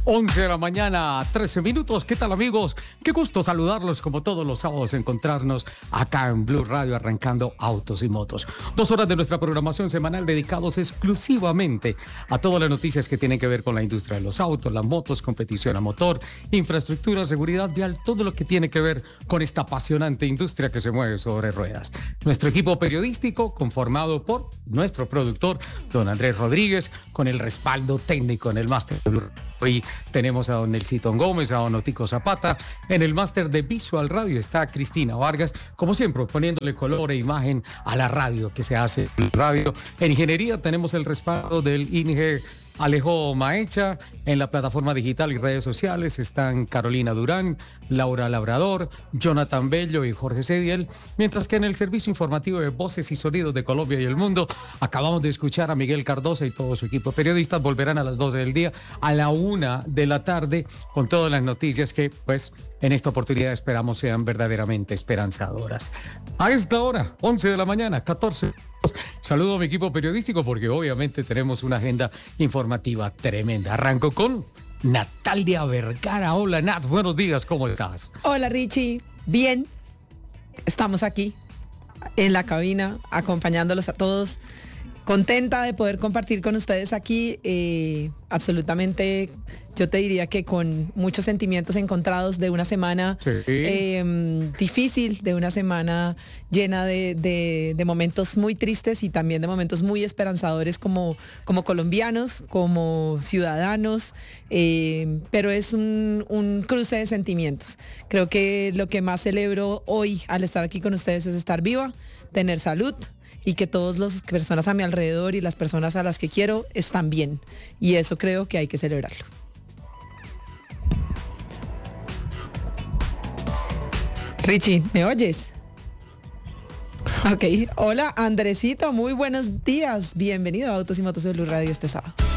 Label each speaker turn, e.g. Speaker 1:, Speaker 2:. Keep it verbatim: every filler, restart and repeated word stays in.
Speaker 1: once de la mañana, trece minutos. ¿Qué tal, amigos? Qué gusto saludarlos como todos los sábados, encontrarnos acá en Blue Radio arrancando Autos y Motos. Dos horas de nuestra programación semanal dedicados exclusivamente a todas las noticias que tienen que ver con la industria de los autos, las motos, competición a motor, infraestructura, seguridad vial, todo lo que tiene que ver con esta apasionante industria que se mueve sobre ruedas. Nuestro equipo periodístico conformado por nuestro productor, don Andrés Rodríguez, con el respaldo técnico en el máster de Blue Radio. Hoy tenemos a don Nelsito Gómez, a don Otico Zapata. En el máster de Visual Radio está Cristina Vargas, como siempre, poniéndole color e imagen a la radio que se hace en radio. En ingeniería tenemos el respaldo del I N G Alejo Maecha. En la plataforma digital y redes sociales están Carolina Durán, Laura Labrador, Jonathan Bello y Jorge Sediel, mientras que en el servicio informativo de Voces y Sonidos de Colombia y el Mundo acabamos de escuchar a Miguel Cardosa y todo su equipo de periodistas. Volverán a las doce del día, a la una de la tarde, con todas las noticias que, pues, en esta oportunidad esperamos sean verdaderamente esperanzadoras. A esta hora, once de la mañana, catorce. Saludo a mi equipo periodístico porque obviamente tenemos una agenda informativa tremenda. Arranco con Natalia Vergara. Hola, Nat, buenos días, ¿cómo estás?
Speaker 2: Hola, Richie, bien. Estamos aquí en la cabina acompañándolos a todos. Contenta de poder compartir con ustedes aquí, eh, absolutamente, yo te diría que con muchos sentimientos encontrados de una semana sí. eh, difícil, de una semana llena de, de, de momentos muy tristes y también de momentos muy esperanzadores como, como colombianos, como ciudadanos, eh, pero es un, un cruce de sentimientos. Creo que lo que más celebro hoy al estar aquí con ustedes es estar viva, tener salud, y que todas las personas a mi alrededor y las personas a las que quiero están bien. Y eso creo que hay que celebrarlo. Richie, ¿me oyes? Ok. Hola, Andresito, muy buenos días. Bienvenido a Autos y Motos de Blue Radio este sábado.